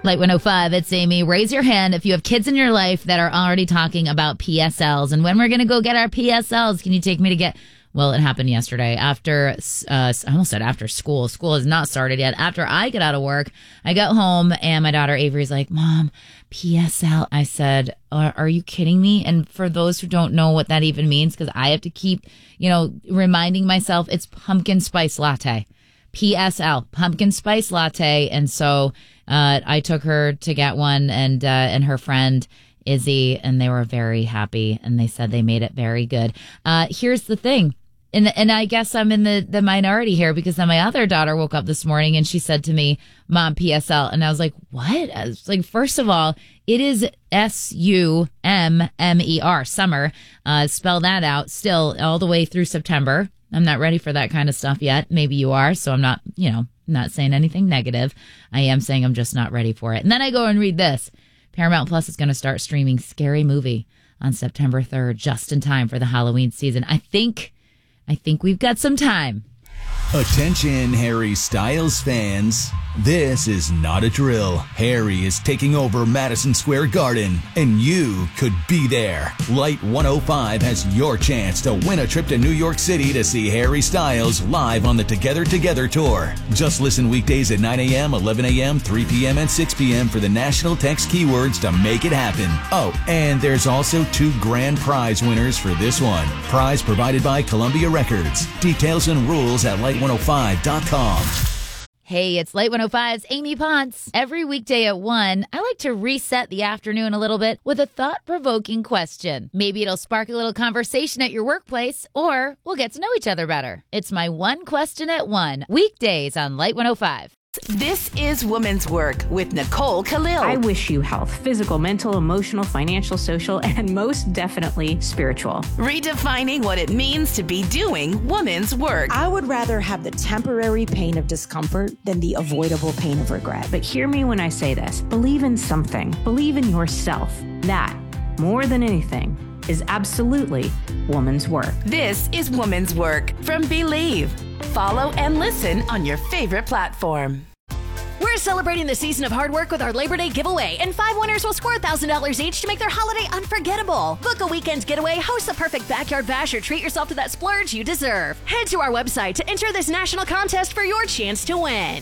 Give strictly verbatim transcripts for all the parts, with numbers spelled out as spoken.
Light one oh five, it's Amy. Raise your hand if you have kids in your life that are already talking about P S Ls. And when we're going to go get our P S Ls, can you take me to get... Well, it happened yesterday after, uh, I almost said after school. School has not started yet. After I get out of work, I got home and my daughter Avery's like, Mom, P S L. I said, are, are you kidding me? And for those who don't know what that even means, because I have to keep, you know, reminding myself, it's pumpkin spice latte. P S L, pumpkin spice latte. And so uh, I took her to get one and uh, and her friend Izzy, and they were very happy, and they said they made it very good. Uh, here's the thing, and and I guess I'm in the, the minority here, because then my other daughter woke up this morning and she said to me, Mom, P S L. And I was like, what? I was like, first of all, it is S U M M E R, summer. Uh, spell that out still all the way through September. I'm not ready for that kind of stuff yet. Maybe you are, so I'm not, you know, not saying anything negative. I am saying I'm just not ready for it. And then I go and read this. Paramount Plus is going to start streaming Scary Movie on September third, just in time for the Halloween season. I think, I think we've got some time. Attention, Harry Styles fans. This is not a drill. Harry is taking over Madison Square Garden, and you could be there. Light one oh five has your chance to win a trip to New York City to see Harry Styles live on the Together Together Tour. Just listen weekdays at nine a.m., eleven a.m., three p.m., and six p.m. for the national text keywords to make it happen. Oh, and there's also two grand prize winners for this one. Prize provided by Columbia Records. Details and rules at light one oh five dot com. Hey, it's Light one oh five's Amy Ponce. Every weekday at one, I like to reset the afternoon a little bit with a thought-provoking question. Maybe it'll spark a little conversation at your workplace, or we'll get to know each other better. It's my one question at one, weekdays on Light one oh five. This is Woman's Work with Nicole Khalil. I wish you health, physical, mental, emotional, financial, social, and most definitely spiritual. Redefining what it means to be doing woman's work. I would rather have the temporary pain of discomfort than the avoidable pain of regret. But hear me when I say this. Believe in something. Believe in yourself. That, more than anything, is absolutely woman's work. This is Woman's Work from Believe. Follow and listen on your favorite platform. We're celebrating the season of hard work with our Labor Day giveaway, and five winners will score one thousand dollars each to make their holiday unforgettable. Book a weekend getaway, host the perfect backyard bash, or treat yourself to that splurge you deserve. Head to our website to enter this national contest for your chance to win.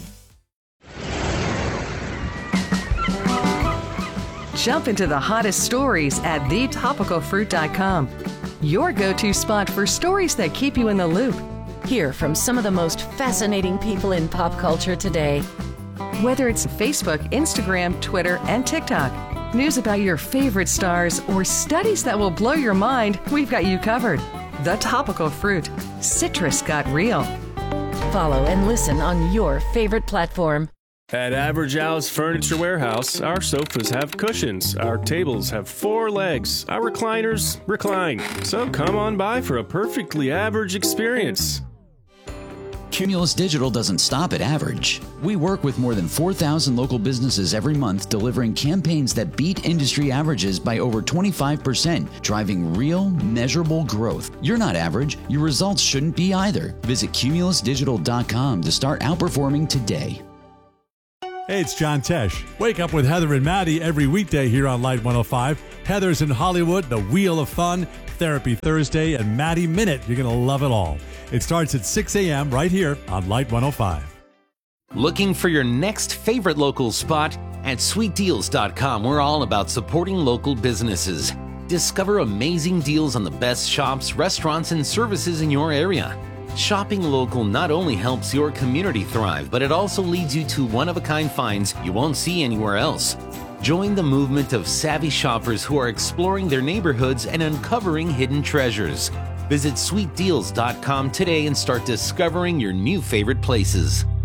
Jump into the hottest stories at the topical fruit dot com. Your go-to spot for stories that keep you in the loop. Hear from some of the most fascinating people in pop culture today. Whether it's Facebook, Instagram, Twitter, and TikTok, news about your favorite stars, or studies that will blow your mind, we've got you covered. The Topical Fruit. Citrus got real. Follow and listen on your favorite platform. At Average Al's Furniture Warehouse, our sofas have cushions, our tables have four legs, our recliners recline. So come on by for a perfectly average experience. Cumulus Digital doesn't stop at average. We work with more than four thousand local businesses every month, delivering campaigns that beat industry averages by over twenty-five percent, driving real, measurable growth. You're not average. Your results shouldn't be either. Visit cumulus digital dot com to start outperforming today. Hey, it's John Tesh. Wake up with Heather and Maddie every weekday here on Light one oh five. Heather's in Hollywood, The Wheel of Fun, Therapy Thursday, and Maddie Minute. You're going to love it all. It starts at six a.m. right here on Light one oh five. Looking for your next favorite local spot? At sweet deals dot com, we're all about supporting local businesses. Discover amazing deals on the best shops, restaurants, and services in your area. Shopping local not only helps your community thrive, but it also leads you to one-of-a-kind finds you won't see anywhere else. Join the movement of savvy shoppers who are exploring their neighborhoods and uncovering hidden treasures. Visit sweet deals dot com today and start discovering your new favorite places.